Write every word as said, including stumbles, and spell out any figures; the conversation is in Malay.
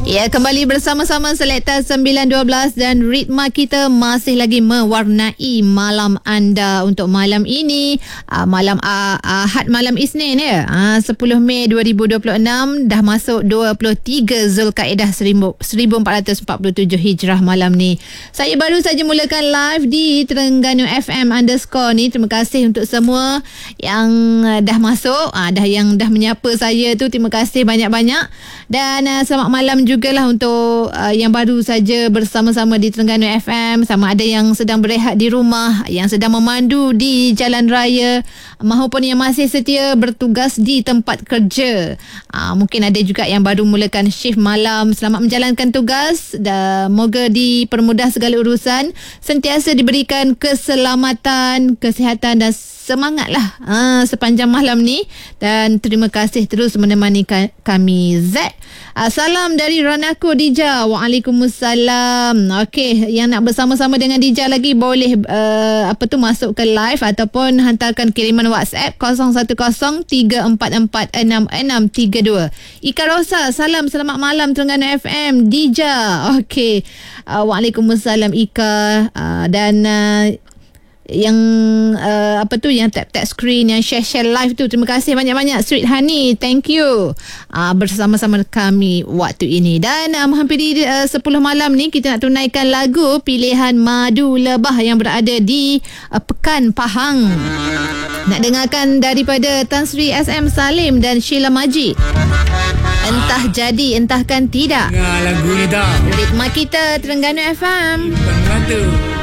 Ya, kembali bersama-sama Selekta sembilan dua belas dan ritma kita masih lagi mewarnai malam anda untuk malam ini. Uh, malam uh, Ahad malam Isnin ya. Uh, sepuluh Mei dua ribu dua puluh enam dah masuk dua puluh tiga Zulkaidah seribu empat ratus empat puluh tujuh Hijrah malam ni. Saya baru saja mulakan live di Terengganu F M underscore ni. Terima kasih untuk semua yang uh, dah masuk, uh, dah yang dah menyapa saya tu. Terima kasih banyak-banyak. Dan uh, selamat malam jugalah untuk uh, yang baru saja bersama-sama di Terengganu F M, sama ada yang sedang berehat di rumah, yang sedang memandu di jalan raya, maupun yang masih setia bertugas di tempat kerja. Uh, mungkin ada juga yang baru mulakan shift malam. Selamat menjalankan tugas dan moga dipermudah segala urusan, sentiasa diberikan keselamatan, kesihatan dan semangatlah uh, sepanjang malam ni. Dan terima kasih terus menemani kami. Z, uh, salam dari Ranaku Dija. Waalaikumsalam. Okey, yang nak bersama-sama dengan Dija lagi boleh uh, apa tu masuk ke live ataupun hantarkan kiriman WhatsApp kosong satu kosong tiga empat empat enam enam tiga dua. Ika Rosa, salam selamat malam Terengganu F M. Dija. Okey. Uh, Waalaikumsalam Ika. Uh, dan uh, yang uh, apa tu yang tap-tap screen, yang share-share live tu, terima kasih banyak-banyak Sweet Honey, thank you uh, bersama-sama kami waktu ini. Dan uh, menghampiri uh, sepuluh malam ni, kita nak tunaikan lagu pilihan Madu Lebah yang berada di uh, Pekan Pahang. Nak dengarkan daripada Tan Sri S M Salim dan Sheila Majid, Entah Jadi Entahkan Tidak. Dengar lagu ni tak? Ritma kita Terengganu F M. Bukan mata.